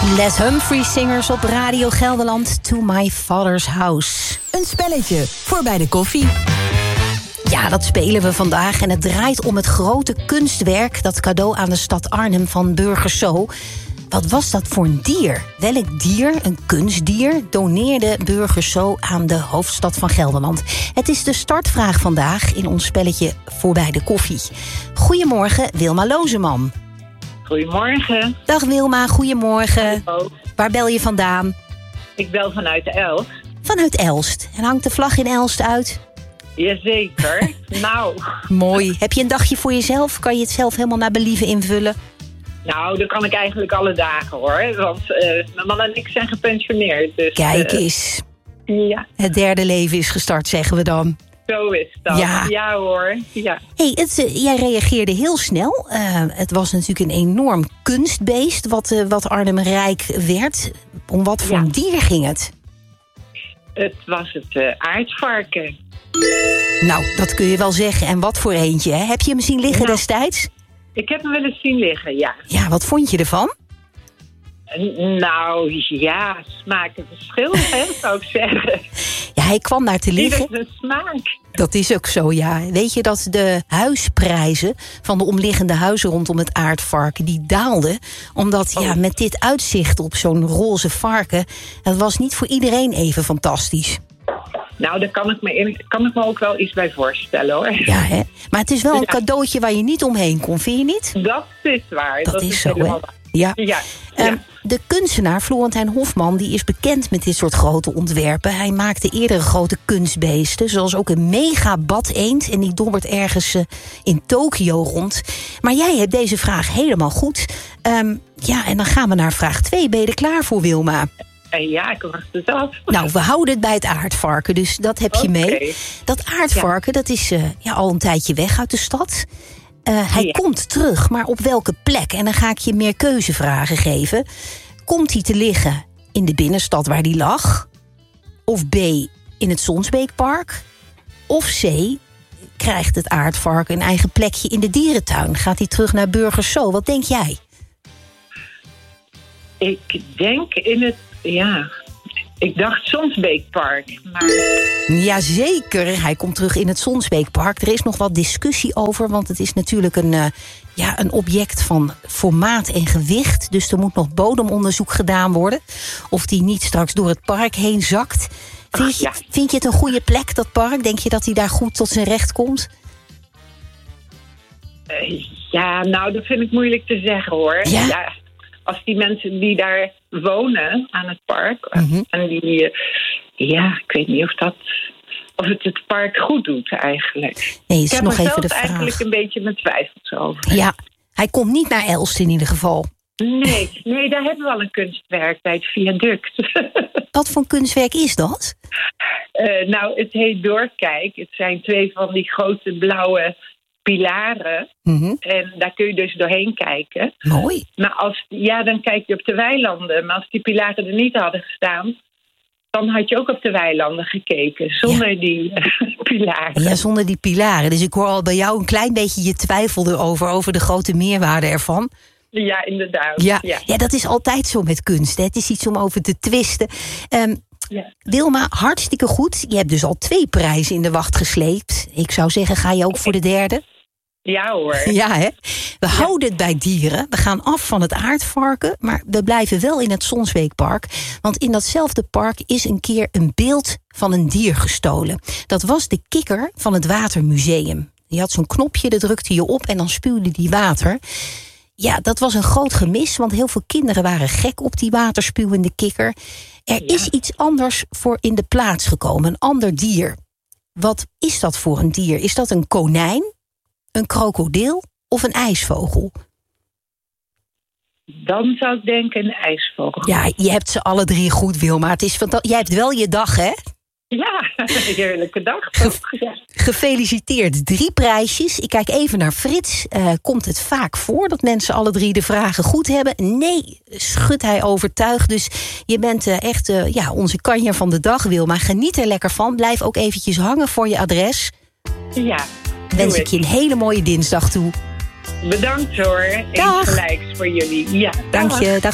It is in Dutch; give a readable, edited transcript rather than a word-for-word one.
Les Humphrey Singers op Radio Gelderland, To My Father's House. Een spelletje voor bij de koffie. Ja, dat spelen we vandaag en het draait om het grote kunstwerk... dat cadeau aan de stad Arnhem van Burger So. Wat was dat voor een dier? Welk dier, een kunstdier, doneerde Burger So aan de hoofdstad van Gelderland? Het is de startvraag vandaag in ons spelletje Voorbij de Koffie. Goedemorgen, Wilma Lozeman. Goedemorgen. Dag Wilma, goedemorgen. Hallo. Waar bel je vandaan? Ik bel vanuit Elst. Vanuit Elst. En hangt de vlag in Elst uit? Jazeker. Nou. Mooi. Heb je een dagje voor jezelf? Kan je het zelf helemaal naar believen invullen? Nou, dat kan ik eigenlijk alle dagen hoor. Want mijn man en ik zijn gepensioneerd. Dus, Kijk eens. Ja. Het derde leven is gestart, zeggen we dan. Zo is dat. Ja hoor. Ja. Hey, jij reageerde heel snel. Het was natuurlijk een enorm kunstbeest wat Arnhem rijk werd. Om wat voor een dier ging het? Het was het aardvarken. Nou, dat kun je wel zeggen. En wat voor eentje, hè? Heb je hem zien liggen destijds? Ik heb hem wel eens zien liggen, ja. Ja, wat vond je ervan? Nou, ja, smaken verschillen, hè, zou ik zeggen. Ja, hij kwam daar te liggen. Ieder zijn smaak. Dat is ook zo, ja. Weet je dat de huisprijzen van de omliggende huizen rondom het aardvarken... die daalden, omdat met dit uitzicht op zo'n roze varken... dat was niet voor iedereen even fantastisch. Nou, daar kan ik me ook wel iets bij voorstellen, hoor. Ja, hè? Maar het is wel een cadeautje waar je niet omheen kon, vind je niet? Dat is waar. Dat is zo, helemaal hè? Ja. De kunstenaar Florentijn Hofman die is bekend met dit soort grote ontwerpen. Hij maakte eerdere grote kunstbeesten, zoals ook een mega badeend... en die dobbert ergens in Tokio rond. Maar jij hebt deze vraag helemaal goed. En dan gaan we naar vraag 2. Ben je er klaar voor, Wilma? Ja, ik wacht het af. Nou, we houden het bij het aardvarken, dus dat heb je mee. Dat aardvarken, dat is al een tijdje weg uit de stad... Hij komt terug, maar op welke plek? En dan ga ik je meer keuzevragen geven. Komt hij te liggen in de binnenstad waar hij lag? Of B, in het Sonsbeekpark? Of C, krijgt het aardvarken een eigen plekje in de dierentuin? Gaat hij terug naar Burger So? Wat denk jij? Ik denk ik dacht Sonsbeekpark, maar... Jazeker, hij komt terug in het Sonsbeekpark. Er is nog wat discussie over, want het is natuurlijk een object van formaat en gewicht. Dus er moet nog bodemonderzoek gedaan worden. Of die niet straks door het park heen zakt. Vind je het een goede plek, dat park? Denk je dat hij daar goed tot zijn recht komt? Nou, dat vind ik moeilijk te zeggen, hoor. Ja. Als die mensen die daar wonen aan het park... en die, ik weet niet of het park goed doet eigenlijk. Nee, ik heb nog even de vraag. Eigenlijk een beetje mijn twijfels over. Ja, hij komt niet naar Elst in ieder geval. Nee, daar hebben we al een kunstwerk bij het viaduct. Wat voor kunstwerk is dat? Nou, het heet Doorkijk. Het zijn 2 van die grote blauwe... pilaren. En daar kun je dus doorheen kijken. Mooi. Maar dan kijk je op de weilanden. Maar als die pilaren er niet hadden gestaan... dan had je ook op de weilanden gekeken. Zonder die pilaren. Ja, zonder die pilaren. Dus ik hoor al bij jou een klein beetje je twijfel erover... over de grote meerwaarde ervan. Ja, inderdaad. Ja, dat is altijd zo met kunst. Hè. Het is iets om over te twisten. Wilma, hartstikke goed. Je hebt dus al 2 prijzen in de wacht gesleept. Ik zou zeggen, ga je ook voor de derde? Ja hoor. Ja, hè? We houden het bij dieren. We gaan af van het aardvarken, maar we blijven wel in het Sonsbeekpark. Want in datzelfde park is een keer een beeld van een dier gestolen. Dat was de kikker van het Watermuseum. Die had zo'n knopje, dat drukte je op en dan spuwde die water. Ja, dat was een groot gemis, want heel veel kinderen waren gek op die waterspuwende kikker. Er is iets anders voor in de plaats gekomen, een ander dier. Wat is dat voor een dier? Is dat een konijn, een krokodil of een ijsvogel? Dan zou ik denken een ijsvogel. Ja, je hebt ze alle 3 goed, Wilma. Het is jij hebt wel je dag, hè? Ja, een heerlijke dag. Gefeliciteerd. 3 prijsjes. Ik kijk even naar Frits. Komt het vaak voor dat mensen alle 3 de vragen goed hebben? Nee, schudt hij overtuigd. Dus je bent echt onze kanjer van de dag, Wilma. Geniet er lekker van. Blijf ook eventjes hangen voor je adres. Ja. Wens ik je een hele mooie dinsdag toe. Bedankt hoor. Dag. Eens gelijks voor jullie. Ja, dank je. Dag.